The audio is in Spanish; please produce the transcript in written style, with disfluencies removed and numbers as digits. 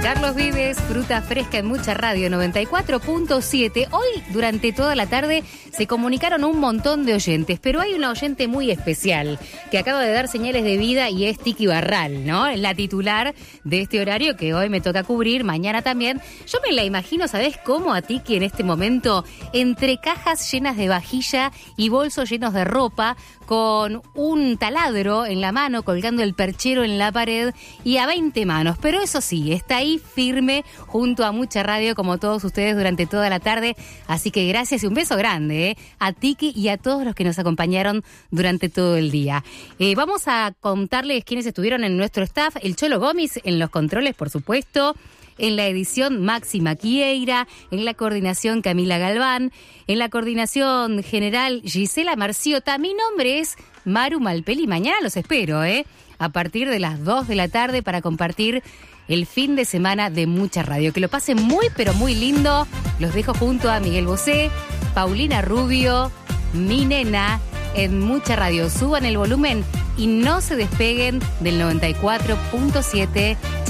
Carlos Vives, fruta fresca en Mucha Radio 94.7. Hoy, durante toda la tarde, se comunicaron un montón de oyentes, pero hay una oyente muy especial que acaba de dar señales de vida y es Tiki Barral, ¿no? La titular de este horario que hoy me toca cubrir, mañana también. Yo me la imagino, ¿sabés cómo a Tiki en este momento? Entre cajas llenas de vajilla y bolsos llenos de ropa, con un taladro en la mano, colgando el perchero en la pared y a 20 manos. Pero eso sí, está ahí firme junto a Mucha Radio, como todos ustedes durante toda la tarde. Así que gracias y un beso grande a Tiki y a todos los que nos acompañaron durante todo el día. Vamos a contarles quiénes estuvieron en nuestro staff. El Cholo Gómez en los controles, por supuesto. En la edición, Maxi Maquieira. En la coordinación, Camila Galván. En la coordinación general, Gisela Marciota. Mi nombre es Maru Malpeli. Mañana los espero, a partir de las 2 de la tarde para compartir el fin de semana de Mucha Radio. Que lo pasen muy, pero muy lindo. Los dejo junto a Miguel Bosé, Paulina Rubio, mi nena, en Mucha Radio. Suban el volumen y no se despeguen del 94.7